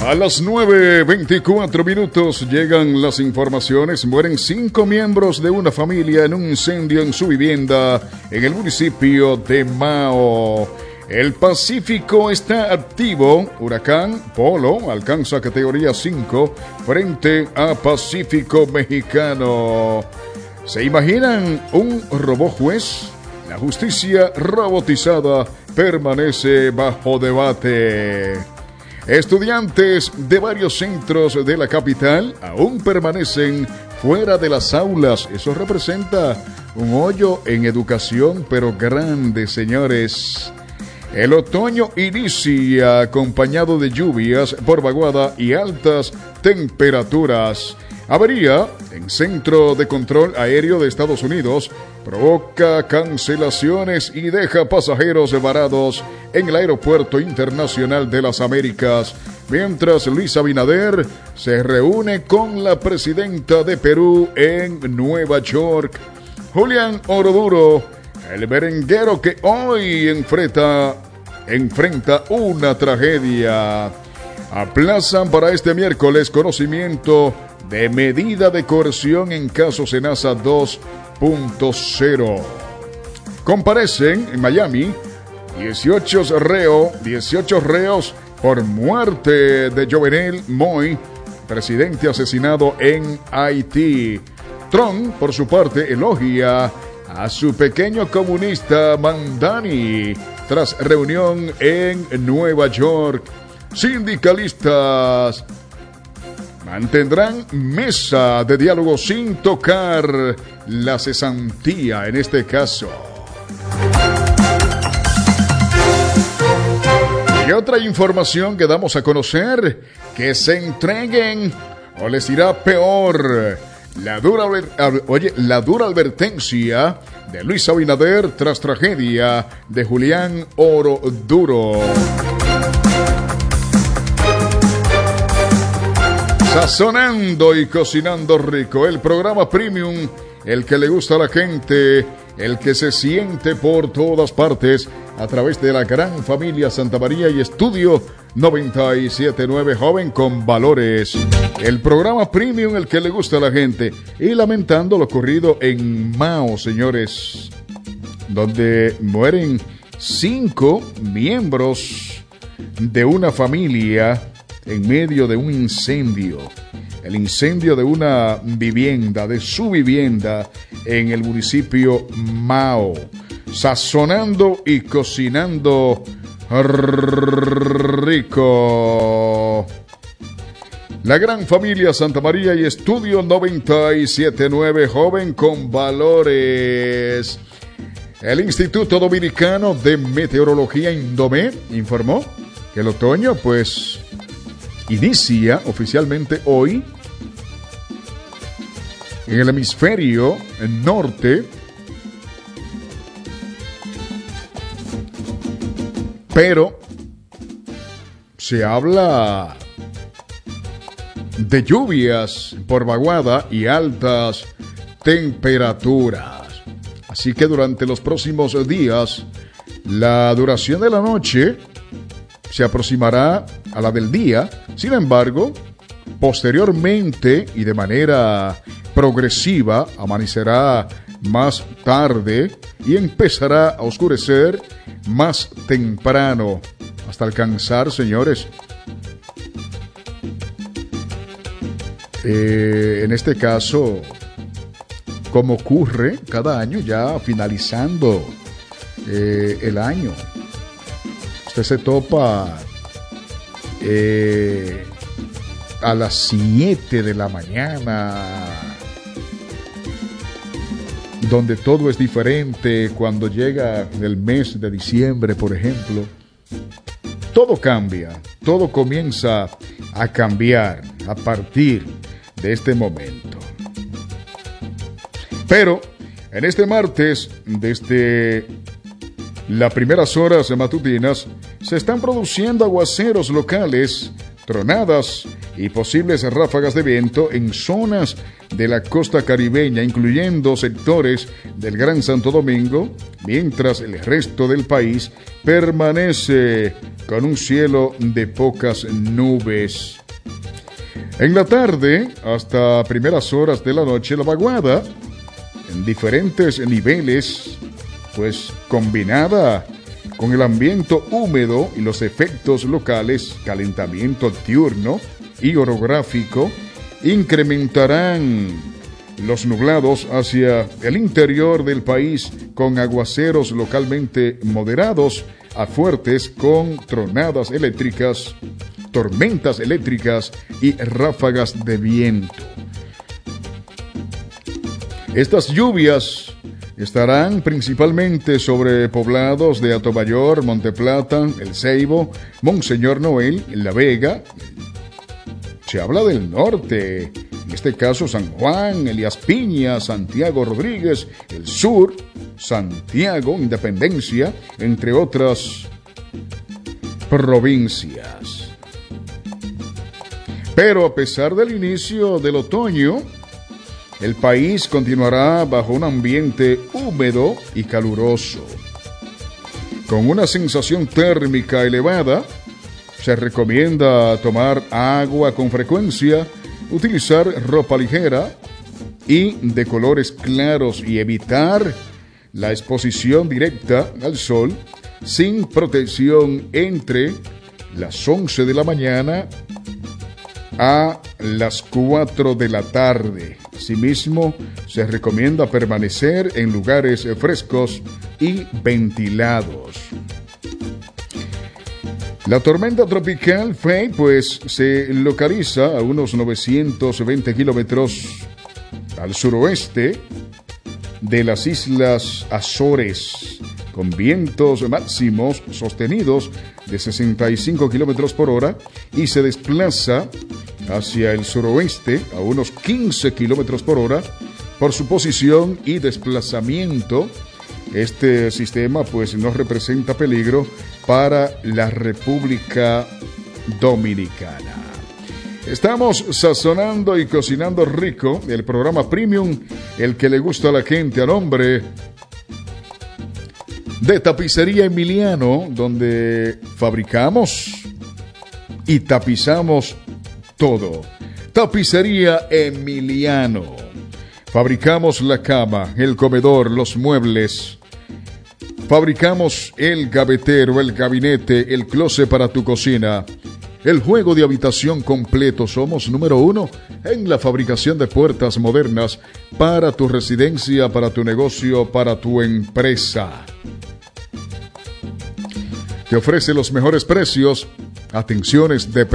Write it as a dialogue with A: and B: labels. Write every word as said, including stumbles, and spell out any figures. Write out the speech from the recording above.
A: A las nueve veinticuatro minutos llegan las informaciones. Mueren cinco miembros de una familia en un incendio en su vivienda en el municipio de Mao. El Pacífico está activo. Huracán Polo alcanza categoría cinco frente a Pacífico Mexicano. ¿Se imaginan un robot juez? La justicia robotizada permanece bajo debate. Estudiantes de varios centros de la capital aún permanecen fuera de las aulas. Eso representa un hoyo en educación, pero grande, señores. El otoño inicia acompañado de lluvias por vaguada y altas temperaturas. Avería en Centro de Control Aéreo de Estados Unidos provoca cancelaciones y deja pasajeros varados en el Aeropuerto Internacional de las Américas, mientras Luis Abinader se reúne con la presidenta de Perú en Nueva York. Julián Oroduro, el merenguero que hoy enfrenta, enfrenta una tragedia. Aplazan para este miércoles conocimiento de medida de coerción en caso Senasa dos punto cero. Comparecen en Miami dieciocho, reo, dieciocho reos por muerte de Jovenel Moïse, presidente asesinado en Haití. Trump, por su parte, elogia a su pequeño comunista Mandani tras reunión en Nueva York. Sindicalistas mantendrán mesa de diálogo sin tocar la cesantía en este caso. Y otra información que damos a conocer, que se entreguen o les irá peor. La dura, oye, la dura advertencia de Luis Abinader tras tragedia de Julián Oroduro. Sazonando y cocinando rico, el programa premium, el que le gusta a la gente, el que se siente por todas partes a través de la gran familia Santa María y Estudio noventa y siete punto nueve, joven con valores. El programa premium, el que le gusta a la gente. Y lamentando lo ocurrido en Mao, señores, donde mueren cinco miembros de una familia en medio de un incendio. El incendio de una vivienda, de su vivienda en el municipio Mao. Sazonando y cocinando rico. La gran familia Santa María y Estudio noventa y siete punto nueve, joven con valores. El Instituto Dominicano de Meteorología, Indomet, informó que el otoño, pues, inicia oficialmente hoy en el hemisferio norte, pero se habla de lluvias por vaguada y altas temperaturas. Así que durante los próximos días, la duración de la noche se aproximará a la del día. Sin embargo, posteriormente y de manera progresiva, amanecerá más tarde y empezará a oscurecer más temprano, hasta alcanzar, señores, eh, en este caso, como ocurre cada año, ya finalizando eh, el año, usted se topa eh, a las siete de la mañana, donde todo es diferente. Cuando llega el mes de diciembre, por ejemplo, todo cambia, todo comienza a cambiar a partir de este momento. Pero en este martes, desde las primeras horas matutinas, se están produciendo aguaceros locales tronadas y posibles ráfagas de viento en zonas de la costa caribeña, incluyendo sectores del Gran Santo Domingo, mientras el resto del país permanece con un cielo de pocas nubes. En la tarde, hasta primeras horas de la noche, la vaguada, en diferentes niveles, pues combinada con el ambiente húmedo y los efectos locales, calentamiento diurno y orográfico, incrementarán los nublados hacia el interior del país con aguaceros localmente moderados a fuertes con tronadas eléctricas, tormentas eléctricas y ráfagas de viento. Estas lluvias estarán principalmente sobre poblados de Atomayor, Monteplata, El Ceibo, Monseñor Noel, La Vega. Se habla del norte, en este caso San Juan, Elías Piña, Santiago Rodríguez, el sur, Santiago, Independencia, entre otras provincias. Pero a pesar del inicio del otoño, el país continuará bajo un ambiente húmedo y caluroso. Con una sensación térmica elevada, se recomienda tomar agua con frecuencia, utilizar ropa ligera y de colores claros y evitar la exposición directa al sol sin protección entre las once de la mañana a las cuatro de la tarde. Asimismo, se recomienda permanecer en lugares frescos y ventilados. La tormenta tropical Faye pues se localiza a unos novecientos veinte kilómetros al suroeste de las Islas Azores, con vientos máximos sostenidos de sesenta y cinco kilómetros por hora, y se desplaza hacia el suroeste a unos quince kilómetros por hora. Por su posición y desplazamiento, este sistema pues no representa peligro para la República Dominicana. Estamos sazonando y cocinando rico el programa Premium, el que le gusta a la gente, a nombre de Tapicería Emiliano, donde fabricamos y tapizamos todo. Tapicería Emiliano. Fabricamos la cama, el comedor, los muebles. Fabricamos el gavetero, el gabinete, el closet para tu cocina. El juego de habitación completo. Somos número uno en la fabricación de puertas modernas para tu residencia, para tu negocio, para tu empresa. Te ofrece los mejores precios, atenciones de